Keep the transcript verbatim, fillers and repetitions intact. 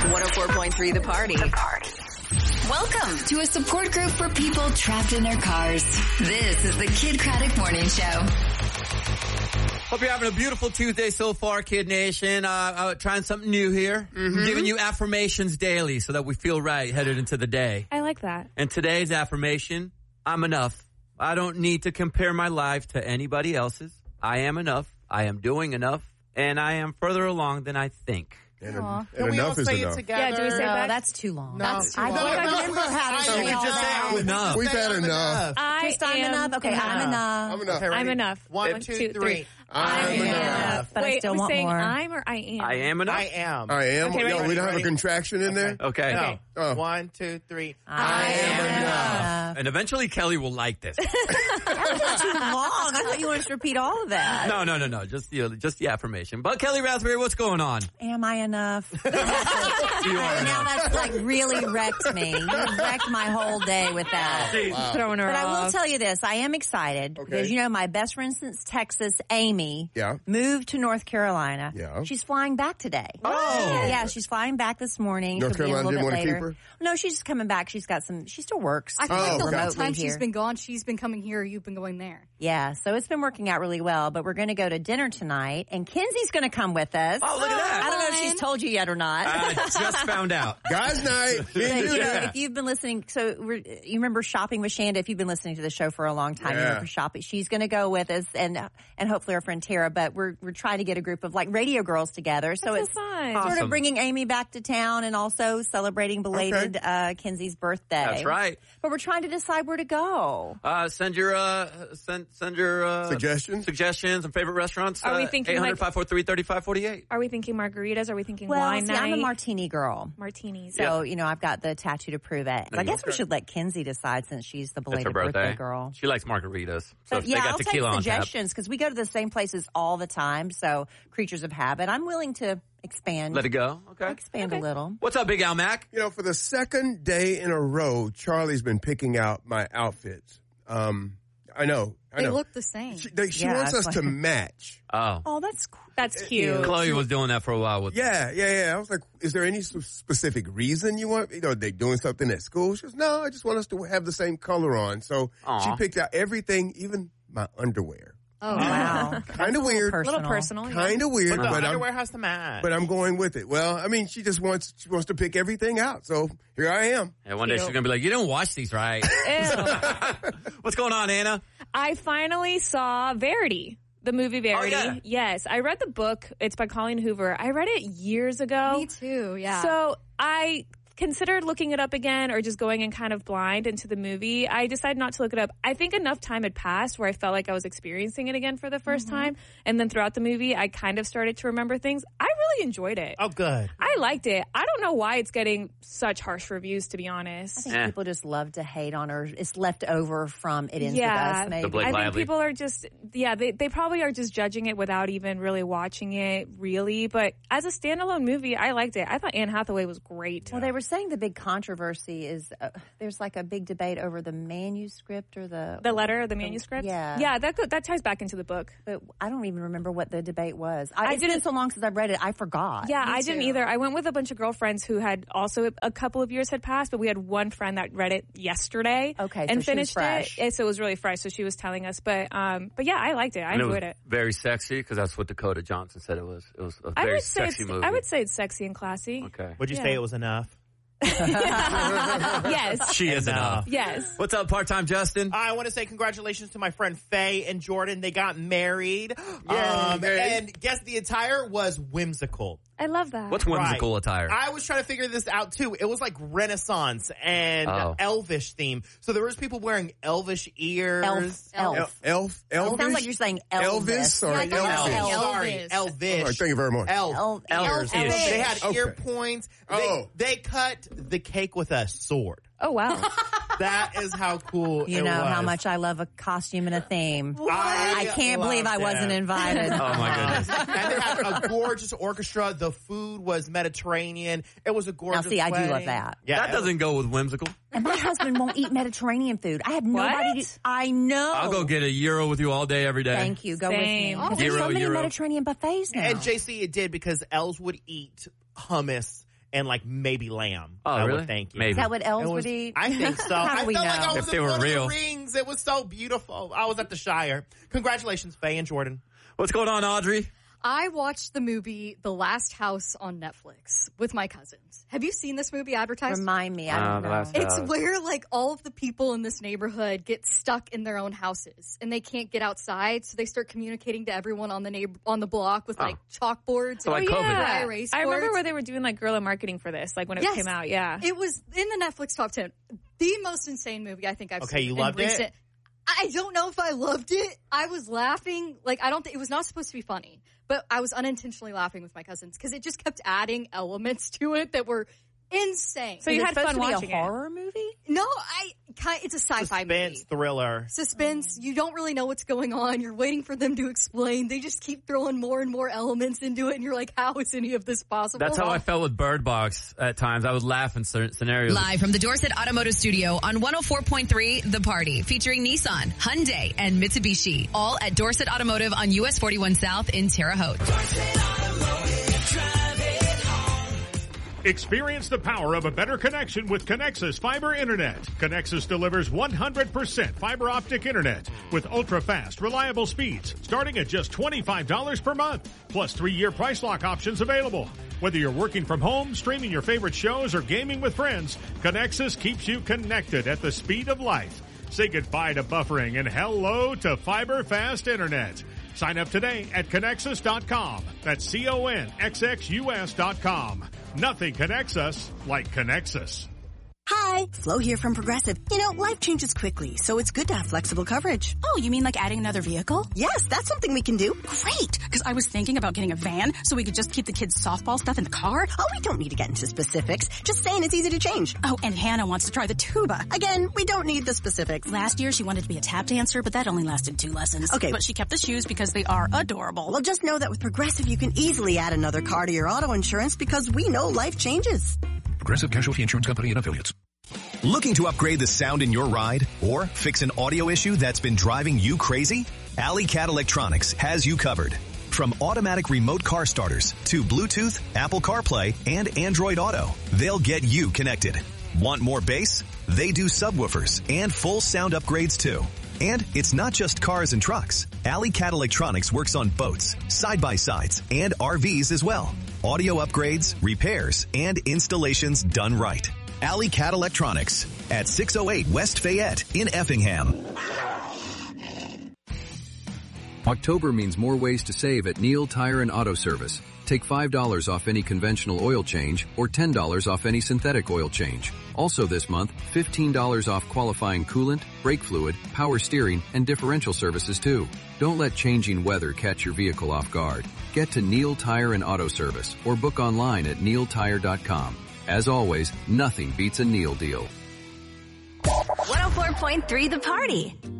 one oh four point three The Party. The Party. Welcome to a support group for people trapped in their cars. This is the Kid Craddock Morning Show. Hope you're having a beautiful Tuesday so far, Kid Nation. Uh, uh trying something new here. Mm-hmm. Giving you affirmations daily so that we feel right headed into the day. I like that. And today's affirmation, I'm enough. I don't need to compare my life to anybody else's. I am enough. I am doing enough. And I am further along than I think. And, and Can we all say it together? Yeah, do we say no, that? that's too long. No, that's too I long. don't I remember how to say say it. all that. Enough. We've had enough. I Just I'm am enough. Okay, enough. I'm enough. I'm enough. Okay, I'm enough. One, One, two, two, three. three. I'm I'm enough. enough. But Wait, I still we're want saying more. I'm or I am? I am enough. I am. I am. Okay, Yo, ready, we don't have ready? a contraction in there? Okay. No. Oh. One, two, three. I am enough. And eventually Kelly will like this. That was too long. I thought you wanted to repeat all of that. No, no, no, no. Just the, just the affirmation. But Kelly Raspberry, what's going on? Am I enough? You are Now enough. that's like really wrecked me. You wrecked my whole day with that. Wow. Throwing her But I will off. tell you this, I am excited Okay. because you know my best friend since Texas, Amy, Yeah. moved to North Carolina. Yeah. She's flying back today. Oh. Yeah, she's flying back this morning. North She'll be a Carolina little didn't bit want to later. keep her? No, she's just coming back. She's got some, she still works. I feel Oh, like the whole okay. time here. she's been gone, she's been coming here, you've been going there. Yeah, so it's been working out really well, but we're going to go to dinner tonight, and Kenzie's going to come with us. Oh, look at that. I don't know if she's told you yet or not. I just found out. Guys' night. Me So, and you you. know, if you've been listening, so we're, you remember shopping with Shanda. If you've been listening to the show for a long time, you Yeah. remember shopping. She's going to go with us, and and hopefully our friend Tara. But we're we're trying to get a group of like radio girls together. So That's it's so fun. sort Awesome. of bringing Amy back to town, and also celebrating belated uh, Kenzie's birthday. That's right. But we're trying to decide where to go. Uh, send your, uh, send, send your, uh, Suggestions? suggestions and favorite restaurants. Are we uh, thinking eight hundred, like- five four three, three five four eight. Are we thinking margaritas? Are we thinking Well, wine see, night? I'm a martini girl. Martinis. So, you know, I've got the tattoo to prove it. There I you guess go. we should let Kenzie decide since she's the That's belated her birthday. girl. She likes margaritas. So But if yeah, they got I'll take tequila on tap. suggestions because we go to the same places all the time. So creatures of habit. I'm willing to expand. Let it go. Okay. expand a little. What's up, Big Al Mac? You know, for the second day in a row, Charlie's been picking out my outfits. Um, I know. I They know. look the same. She, they, she Yeah, wants us that's to like- match. Oh. Oh, that's cool. That's cute. Chloe was doing that for a while with Yeah, yeah, yeah. I was like, is there any s- specific reason you want, you know, they doing something at school? She goes, no, I just want us to have the same color on. So Aw. she picked out everything, even my underwear. Oh, Wow. Kind of weird. A little personal. yeah. Kind of weird, But the but I'm, underwear has to match. but I'm going with it. Well, I mean, she just wants, she wants to pick everything out. So here I am. And one day Cute. she's going to be like, you didn't watch these right. Ew. What's going on, Anna? I finally saw Verity, the movie Verity. Oh, yeah. Yes, I read the book. It's by Colleen Hoover. I read it years ago. me too, yeah. So I considered looking it up again or just going in kind of blind into the movie. I decided not to look it up. I think enough time had passed where I felt like I was experiencing it again for the first Mm-hmm. time. And then throughout the movie, I kind of started to remember things. I really enjoyed it. oh, good. I liked it. I don't know why it's getting such harsh reviews, to be I honest. think Eh. people just love to hate on her. It's left over from It Ends Yeah. With Us, maybe. The Blake I think Lively. people are just, yeah, they, they probably are just judging it without even really watching it, really. But as a standalone movie, I liked it. I thought Anne Hathaway was great. Well, they were saying the big controversy is uh, there's like a big debate over the manuscript or the The letter, the manuscript? yeah. Yeah, that, go- that ties back into the book. But I don't even remember what the debate was. I, I it's been didn't- so long since I've read it, I forgot. Yeah, Me I didn't too. either. I went with a bunch of girlfriends who had also a couple of years had passed, but we had one friend that read it yesterday. Okay, so and she was finished fresh. it. Yeah, so it was really fresh. So she was telling us, but um, but yeah, I liked it. I And enjoyed was it. very sexy because that's what Dakota Johnson said it was. It was a I very would say sexy it's, movie. I would say it's sexy and classy. Okay. Would you Yeah. say it was enough? Yes, She is enough. yes. What's up, part-time Justin? I want to say congratulations to my friend Faye and Jordan. They got married. Yay, um, Faye. and guess the attire was whimsical. I love that. What's whimsical Right. attire? I was trying to figure this out too. It was like Renaissance and Oh. Elvish theme. So there was people wearing Elvish ears. Elf. Elf. Elf, It Elvis? sounds like you're saying Elvis. Elvis or Yeah, I thought Elvis? it was Oh, Elvis. sorry, Elvis. Elvish. All right, thank you very much. Elf. Elf. Elvis. Elvis. They had Okay. ear points. They, Oh. they cut the cake with a sword. Oh wow. That is how cool You it know was. how much I love a costume and a theme. I I can't believe I loved wasn't it. invited. Oh, my goodness. And they had a gorgeous orchestra. The food was Mediterranean. It was a Now, gorgeous see, I do wedding. love that. Yeah, that doesn't go with whimsical. And my husband won't eat Mediterranean food. I have nobody What? to. I know. I'll go get a gyro with you all day, every day. Thank you. Go Same. with me. There's Gyro, so many gyro. Mediterranean buffets now. And J C, it did because Els would eat hummus and like maybe lamb. Oh, I really? would think. Maybe. Is that what elves It was- would eat? I think so. How do I we felt know? like I was If in they were Lord real. of the Rings. It was so beautiful. I was at the Shire. Congratulations, Faye and Jordan. What's going on, Audrey? I watched the movie The Last House on Netflix with my cousins. Have you seen this movie advertised? Remind me. I Uh, don't The know. Last It's House. where like all of the people in this neighborhood get stuck in their own houses and they can't get outside, so they start communicating to everyone on the neighbor on the block with like chalkboards. So like and COVID. dry erase I remember boards. where they were doing like guerrilla marketing for this, like when it Yes. came out. Yeah. It was in the Netflix top ten. The most insane movie I think I've Okay, seen. you in loved it? recent- I don't know if I loved it. I was laughing. Like, I don't think it was not supposed to be funny, but I was unintentionally laughing with my cousins because it just kept adding elements to it that were insane. So you Is it had supposed fun to be watching a horror movie? no, I kind it's a sci-fi Suspense movie. thriller. Suspense. You don't really know what's going on. You're waiting for them to explain. They just keep throwing more and more elements into it, and you're like, how is any of this possible? That's how I felt with Bird Box at times. I would laugh in certain scenarios. Live from the Dorset Automotive Studio on one oh four point three The Party, featuring Nissan, Hyundai, and Mitsubishi. All at Dorset Automotive on U S forty-one South in Terre Haute. Experience the power of a better connection with Connexus Fiber Internet. Connexus delivers one hundred percent fiber optic internet with ultra-fast, reliable speeds starting at just twenty-five dollars per month, plus three-year price lock options available. Whether you're working from home, streaming your favorite shows, or gaming with friends, Connexus keeps you connected at the speed of light. Say goodbye to buffering and hello to fiber fast internet. Sign up today at Connexus dot com. That's C O N X X U S dot com. Nothing connects us like Connexus. Hi, Flo here from Progressive. You know, life changes quickly, so it's good to have flexible coverage. Oh, you mean like adding another vehicle? Yes, that's something we can do. Great, because I was thinking about getting a van so we could just keep the kids' softball stuff in the car. Oh, we don't need to get into specifics. Just saying it's easy to change. Oh, and Hannah wants to try the tuba. Again, we don't need the specifics. Last year she wanted to be a tap dancer, but that only lasted two lessons. Okay. But she kept the shoes because they are adorable. Well, just know that with Progressive, you can easily add another car to your auto insurance because we know life changes. Progressive Casualty Insurance Company and Affiliates. Looking to upgrade the sound in your ride or fix an audio issue that's been driving you crazy? Alley Cat Electronics has you covered. From automatic remote car starters to Bluetooth, Apple CarPlay, and Android Auto, they'll get you connected. Want more bass? They do subwoofers and full sound upgrades too. And it's not just cars and trucks. Alley Cat Electronics works on boats, side-by-sides, and R Vs as well. Audio upgrades, repairs, and installations done right. Alley Cat Electronics at six oh eight West Fayette in Effingham. October means more ways to save at Neil Tire and Auto Service. Take five dollars off any conventional oil change or ten dollars off any synthetic oil change. Also this month, fifteen dollars off qualifying coolant, brake fluid, power steering, and differential services too. Don't let changing weather catch your vehicle off guard. Get to Neil Tire and Auto Service or book online at neil tire dot com. As always, nothing beats a Neil deal. one oh four point three The Party.